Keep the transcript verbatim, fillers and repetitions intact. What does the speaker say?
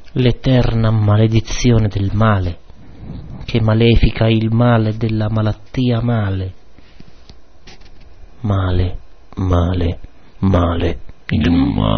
l'eterna maledizione del male, che malefica il male della malattia male. Male, male, male, il male.